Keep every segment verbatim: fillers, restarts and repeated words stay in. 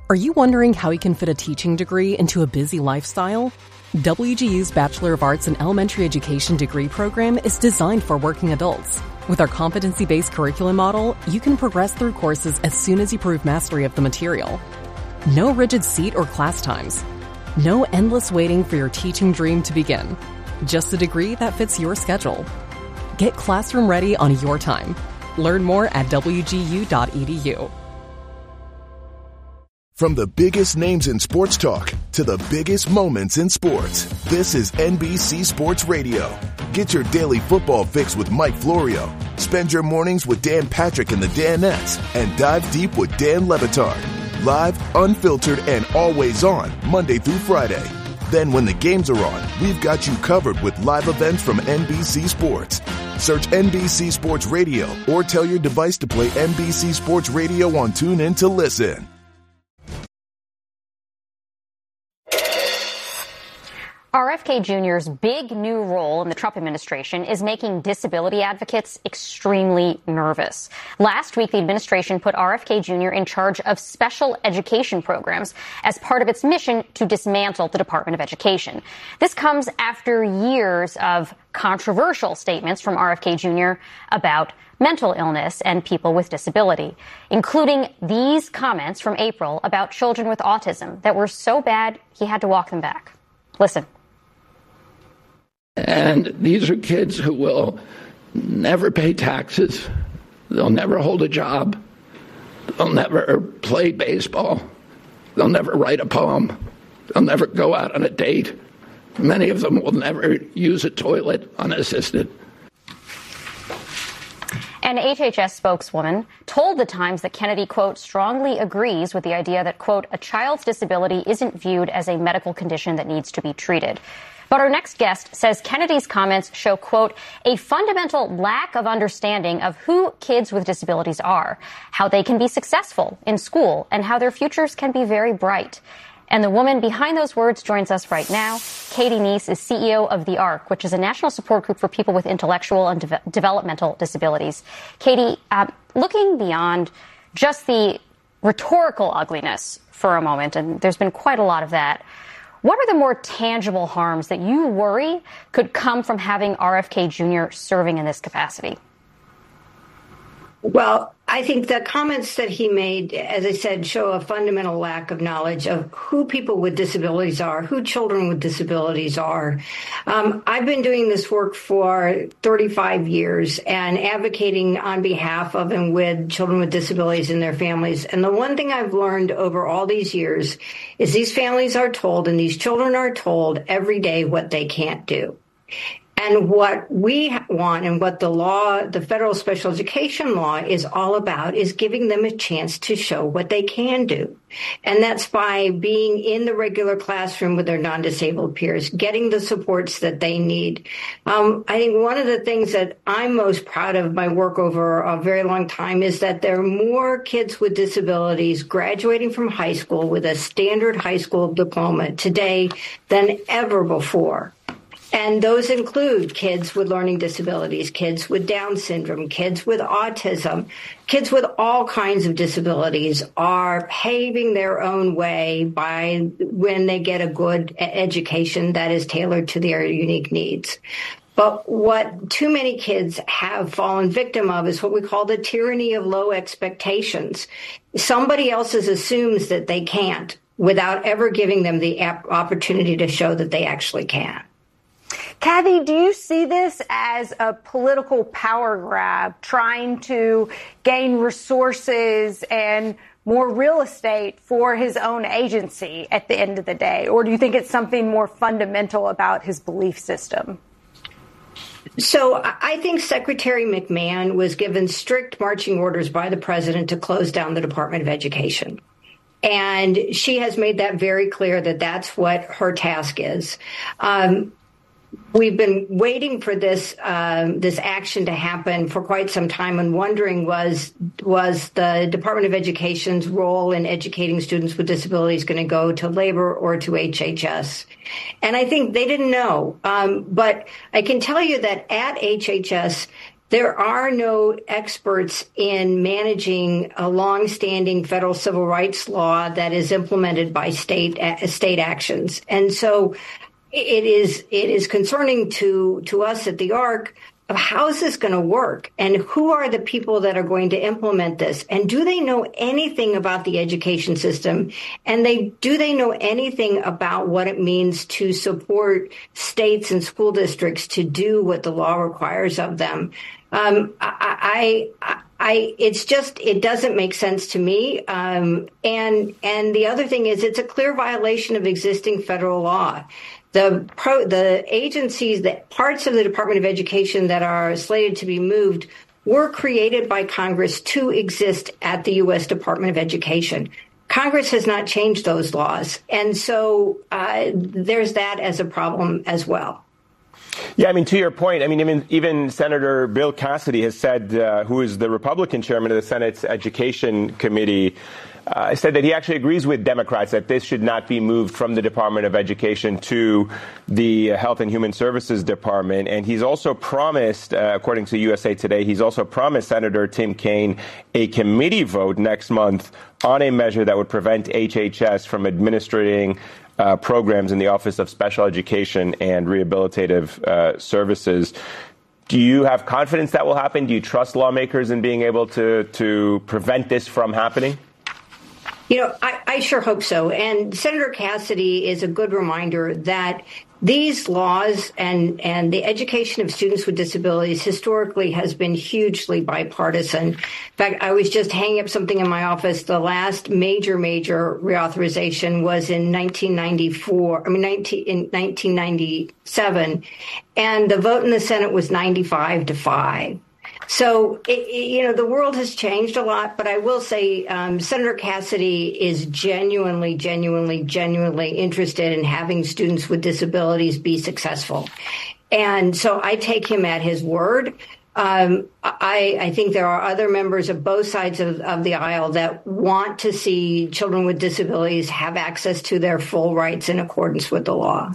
Are you wondering how you can fit a teaching degree into a busy lifestyle? W G U's Bachelor of Arts in Elementary Education degree program is designed for working adults. With our competency-based curriculum model, you can progress through courses as soon as you prove mastery of the material. No rigid seat or class times. No endless waiting for your teaching dream to begin. Just a degree that fits your schedule. Get classroom ready on your time. Learn more at w g u dot e d u. From the biggest names in sports talk to the biggest moments in sports, this is N B C Sports Radio. Get your daily football fix with Mike Florio. Spend your mornings with Dan Patrick and the Danettes and dive deep with Dan Le Batard. Live, unfiltered, and always on Monday through Friday. Then when the games are on, we've got you covered with live events from N B C Sports. Search N B C Sports Radio or tell your device to play N B C Sports Radio on TuneIn to listen. R F K Junior's big new role in the Trump administration is making disability advocates extremely nervous. Last week, the administration put R F K Junior in charge of special education programs as part of its mission to dismantle the Department of Education. This comes after years of controversial statements from R F K Junior about mental illness and people with disability, including these comments from April about children with autism that were so bad he had to walk them back. Listen. And these are kids who will never pay taxes. They'll never hold a job. They'll never play baseball. They'll never write a poem. They'll never go out on a date. Many of them will never use a toilet unassisted. An H H S spokeswoman told The Times that Kennedy, quote, strongly agrees with the idea that, quote, a child's disability isn't viewed as a medical condition that needs to be treated. But our next guest says Kennedy's comments show, quote, a fundamental lack of understanding of who kids with disabilities are, how they can be successful in school, and how their futures can be very bright. And the woman behind those words joins us right now. Katie Neese is C E O of The ARC, which is a national support group for people with intellectual and de- developmental disabilities. Katie, uh, looking beyond just the rhetorical ugliness for a moment, and there's been quite a lot of that, what are the more tangible harms that you worry could come from having R F K Junior serving in this capacity? Well, I think the comments that he made, as I said, show a fundamental lack of knowledge of who people with disabilities are, who children with disabilities are. Um, I've been doing this work for thirty-five years and advocating on behalf of and with children with disabilities and their families. And the one thing I've learned over all these years is these families are told and these children are told every day what they can't do. And what we want and what the law, the federal special education law is all about is giving them a chance to show what they can do. And that's by being in the regular classroom with their non-disabled peers, getting the supports that they need. Um, I think one of the things that I'm most proud of my work over a very long time is that there are more kids with disabilities graduating from high school with a standard high school diploma today than ever before. And those include kids with learning disabilities, kids with Down syndrome, kids with autism, kids with all kinds of disabilities are paving their own way by when they get a good education that is tailored to their unique needs. But what too many kids have fallen victim of is what we call the tyranny of low expectations. Somebody else assumes that they can't without ever giving them the opportunity to show that they actually can. Kathy, do you see this as a political power grab, trying to gain resources and more real estate for his own agency at the end of the day? Or do you think it's something more fundamental about his belief system? So I think Secretary McMahon was given strict marching orders by the president to close down the Department of Education. And she has made that very clear that that's what her task is. Um, We've been waiting for this um, this action to happen for quite some time and wondering was was the Department of Education's role in educating students with disabilities going to go to labor or to H H S? And I think they didn't know. Um, but I can tell you that at H H S, There are no experts in managing a longstanding federal civil rights law that is implemented by state uh, state actions. And so it is it is concerning to, to us at the A R C of how is this going to work and who are the people that are going to implement this? And do they know anything about the education system? And they do they know anything about what it means to support states and school districts to do what the law requires of them? Um, I, I, I, it's just, it doesn't make sense to me. Um, and, and the other thing is it's a clear violation of existing federal law. The pro, the agencies, that parts of the Department of Education that are slated to be moved were created by Congress to exist at the U S Department of Education. Congress has not changed those laws. And so uh, there's that as a problem as well. Yeah, I mean, to your point, I mean, even, even Senator Bill Cassidy has said, uh, who is the Republican chairman of the Senate's Education Committee, uh, said that he actually agrees with Democrats that this should not be moved from the Department of Education to the Health and Human Services Department. And he's also promised, uh, according to U S A Today, he's also promised Senator Tim Kaine a committee vote next month on a measure that would prevent H H S from administering Uh, programs in the Office of Special Education and Rehabilitative uh, Services. Do you have confidence that will happen? Do you trust lawmakers in being able to, to prevent this from happening? You know, I, I sure hope so. And Senator Cassidy is a good reminder that these laws and, and the education of students with disabilities historically has been hugely bipartisan. In fact, I was just hanging up something in my office. The last major, major reauthorization was in nineteen ninety-four, I mean, nineteen, in nineteen ninety-seven, and the vote in the Senate was ninety-five to five. So, it, it, you know, the world has changed a lot, but I will say um, Senator Cassidy is genuinely, genuinely, genuinely interested in having students with disabilities be successful. And so I take him at his word. Um, I, I think there are other members of both sides of, of the aisle that want to see children with disabilities have access to their full rights in accordance with the law.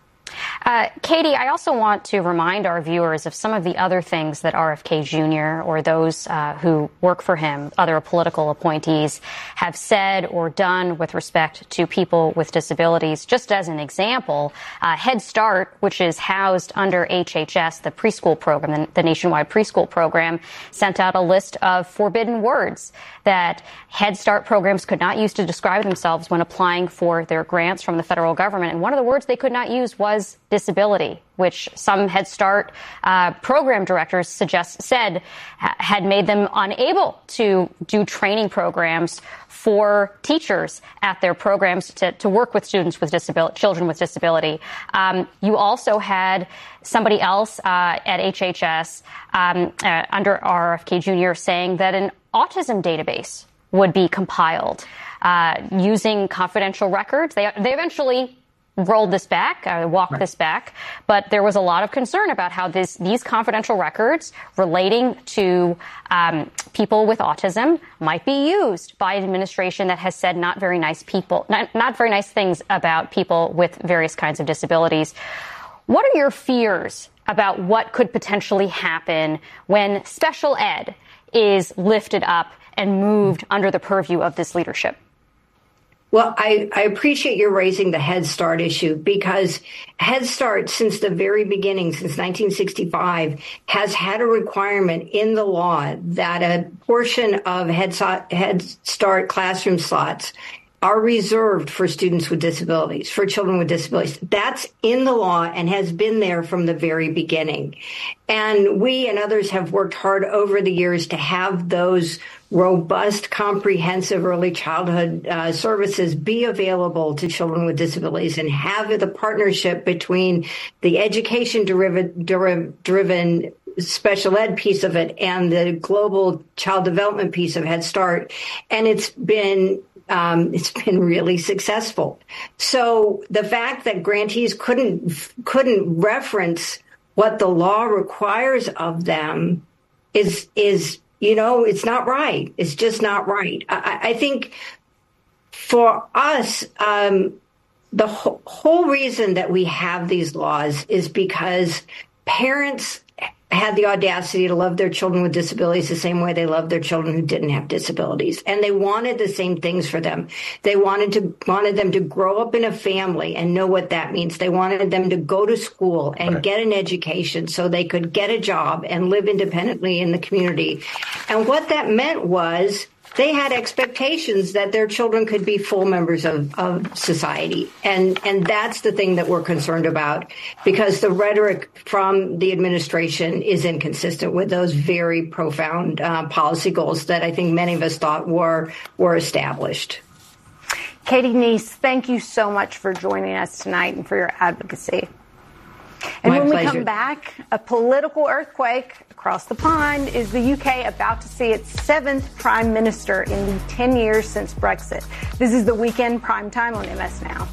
Uh, Katie, I also want to remind our viewers of some of the other things that R F K Junior or those uh, who work for him, other political appointees, have said or done with respect to people with disabilities. Just as an example, uh, Head Start, which is housed under H H S, the preschool program, the, the nationwide preschool program, sent out a list of forbidden words that Head Start programs could not use to describe themselves when applying for their grants from the federal government. And one of the words they could not use was disability, which some Head Start uh, program directors suggest said ha- had made them unable to do training programs for teachers at their programs to, to work with students with disability, children with disability. Um, you also had somebody else uh, at H H S um, uh, under R F K Junior saying that an autism database would be compiled uh, using confidential records. They they eventually rolled this back, uh, walked right. this back, but there was a lot of concern about how this, these confidential records relating to um, people with autism might be used by an administration that has said not very nice people, not, not very nice things about people with various kinds of disabilities. What are your fears about what could potentially happen when special ed is lifted up and moved under the purview of this leadership? Well, I, I appreciate your raising the Head Start issue because Head Start, since the very beginning, since nineteen sixty-five, has had a requirement in the law that a portion of Head Start, Head Start classroom slots are reserved for students with disabilities, for children with disabilities. That's in the law and has been there from the very beginning. And we and others have worked hard over the years to have those robust, comprehensive early childhood uh, services be available to children with disabilities and have the partnership between the education-driven special ed piece of it and the global child development piece of Head Start. And it's been Um, it's been really successful. So the fact that grantees couldn't couldn't reference what the law requires of them is is you know it's not right. It's just not right. I, I think for us, um, the whole, whole reason that we have these laws is because parents had the audacity to love their children with disabilities the same way they loved their children who didn't have disabilities. And they wanted the same things for them. They wanted to wanted them to grow up in a family and know what that means. They wanted them to go to school and right. get an education so they could get a job and live independently in the community. And what that meant was they had expectations that their children could be full members of, of society. And, and that's the thing that we're concerned about, because the rhetoric from the administration is inconsistent with those very profound uh, policy goals that I think many of us thought were, were established. Katie Neese, thank you so much for joining us tonight and for your advocacy. And My when pleasure. we come back, a political earthquake across the pond. Is the U K about to see its seventh prime minister in the ten years since Brexit? This is the Weekend Primetime on M S Now.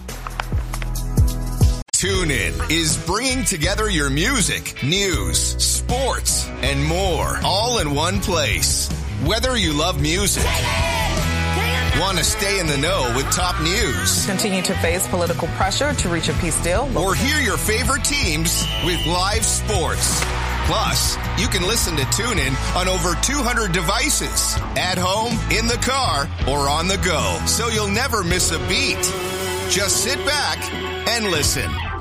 TuneIn is bringing together your music, news, sports, and more, all in one place. Whether you love music, want to stay in the know with top news, continue to face political pressure to reach a peace deal, or hear your favorite teams with live sports. Plus, you can listen to TuneIn on over two hundred devices, at home, in the car, or on the go, so you'll never miss a beat. Just sit back and listen.